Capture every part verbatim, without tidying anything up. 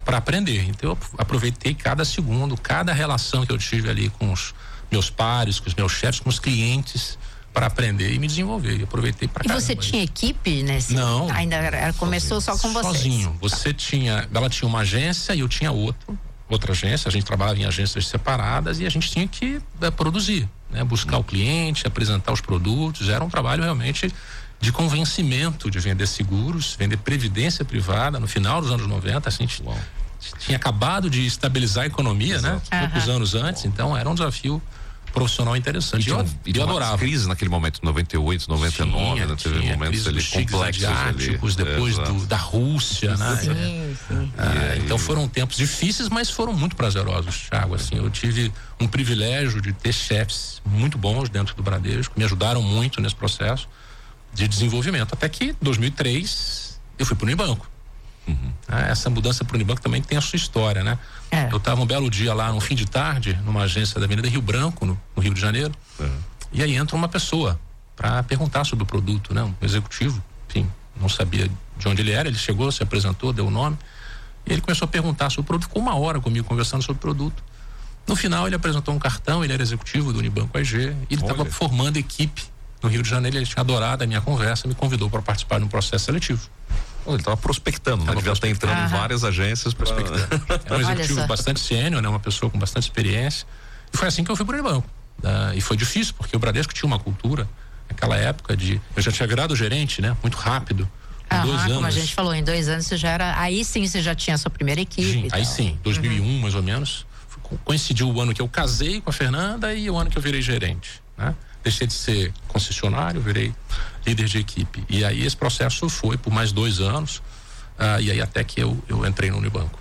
para aprender. Então eu aproveitei cada segundo, cada relação que eu tive ali com os meus pares, com os meus chefes, com os clientes, para aprender e me desenvolver. Eu aproveitei para caramba. E você tinha equipe nesse? Não. Ainda era, começou sozinho. Só com vocês? Sozinho. Você tinha, ela tinha uma agência e eu tinha outro, outra agência. A gente trabalhava em agências separadas e a gente tinha que é, produzir, né? Buscar hum. o cliente, apresentar os produtos. Era um trabalho realmente de convencimento de vender seguros, vender previdência privada. No final dos anos noventa, a gente Uau. tinha acabado de estabilizar a economia, Exato. né? Poucos uhum. anos antes, Uau. então era um desafio profissional interessante. E, eu, e eu adorava. Crises naquele momento, noventa e oito, noventa e nove, tinha, né? Teve tinha, momentos ali complexos asiáticos, ali. depois é, do, da Rússia, né? Sim, sim. Ah, então foram tempos difíceis, mas foram muito prazerosos, Thiago. Assim, eu tive um privilégio de ter chefes muito bons dentro do Bradesco, me ajudaram muito nesse processo de desenvolvimento. Até que em dois mil e três eu fui para o Unibanco. Uhum. Ah, essa mudança para o Unibanco também tem a sua história, né? É. Eu estava um belo dia lá no fim de tarde, numa agência da Avenida Rio Branco, no, no Rio de Janeiro, uhum. e aí entra uma pessoa para perguntar sobre o produto, né? Um executivo, enfim, não sabia de onde ele era, ele chegou, se apresentou, deu o nome, e ele começou a perguntar sobre o produto, ficou uma hora comigo conversando sobre o produto. No final ele apresentou um cartão, ele era executivo do Unibanco A G, e ele estava formando equipe no Rio de Janeiro. Ele tinha adorado a minha conversa, me convidou para participar de um processo seletivo. Ele estava prospectando, né? Ele já está entrando em várias agências para prospectando. Era um executivo bastante sênior, né? Uma pessoa com bastante experiência. E foi assim que eu fui para o Unibanco. Uh, e foi difícil, porque o Bradesco tinha uma cultura, naquela época, de. Eu já tinha virado gerente, né? Muito rápido. Em ah, dois como anos. a gente falou, em dois anos você já era. Aí sim você já tinha a sua primeira equipe. Sim, aí sim, dois mil e um uhum. mais ou menos. Coincidiu o ano que eu casei com a Fernanda e o ano que eu virei gerente, né? Deixei de ser concessionário, virei líder de equipe. E aí esse processo foi por mais dois anos, uh, e aí até que eu, eu entrei no Unibanco.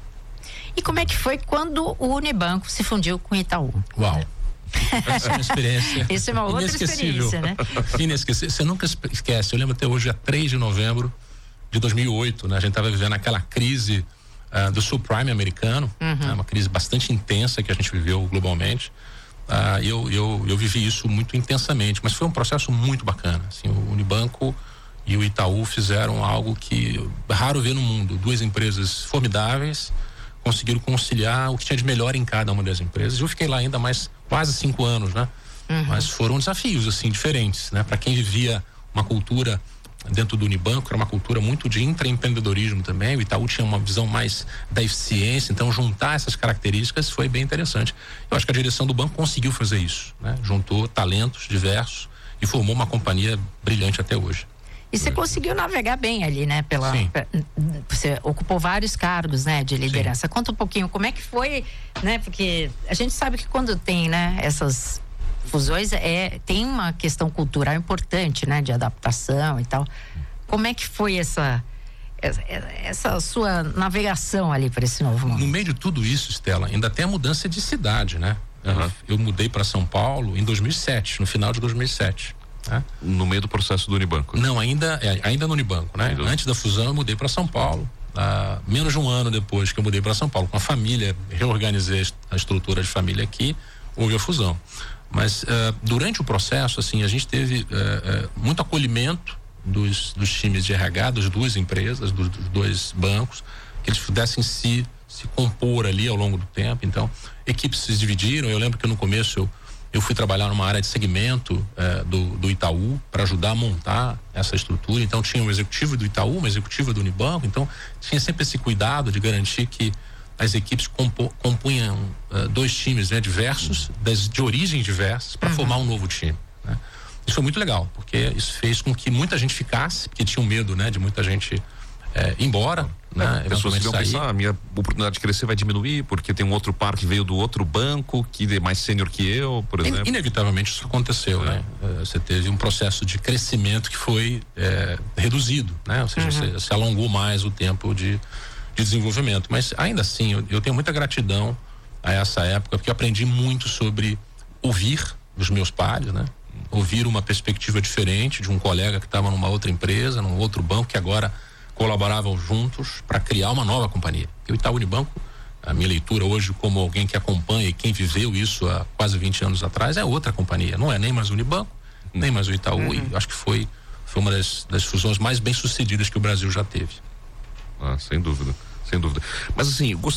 E como é que foi quando o Unibanco se fundiu com o Itaú? Uau! Essa é uma experiência Isso é uma outra experiência, né? Inesquecível. Você nunca esquece. Eu lembro até hoje, dia três de novembro de dois mil e oito, né? A gente estava vivendo aquela crise uh, do subprime americano, uhum. né? Uma crise bastante intensa que a gente viveu globalmente. Ah, eu, eu, eu vivi isso muito intensamente, mas foi um processo muito bacana. Assim, o Unibanco e o Itaú fizeram algo que é raro ver no mundo. Duas empresas formidáveis conseguiram conciliar o que tinha de melhor em cada uma das empresas. Eu fiquei lá ainda mais quase cinco anos, né? Uhum. Mas foram desafios assim diferentes, né? Para quem vivia uma cultura dentro do Unibanco, era uma cultura muito de intraempreendedorismo também. O Itaú tinha uma visão mais da eficiência, então juntar essas características foi bem interessante. Eu acho que a direção do banco conseguiu fazer isso, né? Juntou talentos diversos e formou uma companhia brilhante até hoje. E você conseguiu navegar bem ali, né? Pela, Sim. Você ocupou vários cargos, né? De liderança. Sim. Conta um pouquinho como é que foi, né? Porque a gente sabe que quando tem, né? Essas fusões, é, tem uma questão cultural importante, né? De adaptação e tal. Como é que foi essa, essa, essa sua navegação ali para esse novo mundo? No meio de tudo isso, Estela, ainda tem a mudança de cidade, né? Uhum. Eu mudei para São Paulo em dois mil e sete, no final de dois mil e sete. Né? No meio do processo do Unibanco? Não, ainda, é, ainda no Unibanco, né? Ainda. Antes da fusão eu mudei para São Paulo. Ah, menos de um ano depois que eu mudei para São Paulo, com a família, reorganizei a estrutura de família aqui, houve a fusão. Mas uh, durante o processo, assim, a gente teve uh, uh, muito acolhimento dos, dos times de R H, das duas empresas, dos, dos dois bancos, que eles pudessem se, se compor ali ao longo do tempo. Então, equipes se dividiram. Eu lembro que no começo eu, eu fui trabalhar numa área de segmento uh, do, do Itaú para ajudar a montar essa estrutura. Então, tinha um executivo do Itaú, uma executiva do Unibanco. Então, tinha sempre esse cuidado de garantir que as equipes compo, compunham uh, dois times, né, diversos, das, de origens diversas, para uhum. formar um novo time, né? Isso foi muito legal, porque isso fez com que muita gente ficasse, porque tinham medo, né, de muita gente é, ir embora, é, né? Pessoas que iam pensar, a minha oportunidade de crescer vai diminuir, porque tem um outro par que veio do outro banco, que é mais sênior que eu, por exemplo. Inevitavelmente isso aconteceu, é. né? Você teve um processo de crescimento que foi é, reduzido, né? Ou seja, uhum. você, você alongou mais o tempo de de desenvolvimento, mas ainda assim eu, eu tenho muita gratidão a essa época, porque eu aprendi muito sobre ouvir os meus pares, né? Ouvir uma perspectiva diferente de um colega que estava numa outra empresa, num outro banco, que agora colaboravam juntos para criar uma nova companhia. E o Itaú Unibanco, a minha leitura hoje como alguém que acompanha e quem viveu isso há quase vinte anos atrás, é outra companhia, não é nem mais o Unibanco, nem mais o Itaú, uhum. e acho que foi, foi uma das, das fusões mais bem sucedidas que o Brasil já teve. Ah, sem dúvida. Sem dúvida. Mas assim,